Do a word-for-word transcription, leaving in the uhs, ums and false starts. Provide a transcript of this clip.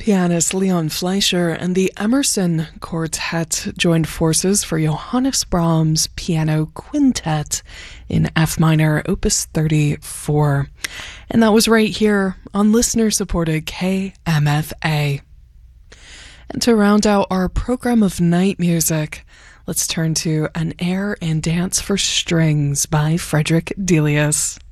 pianist Leon Fleischer and the Emerson Quartet joined forces for Johannes Brahms' Piano Quintet in F minor, Opus thirty-four. And that was right here on listener-supported K M F A. And to round out our program of night music, let's turn to An Air and Dance for Strings by Frederick Delius.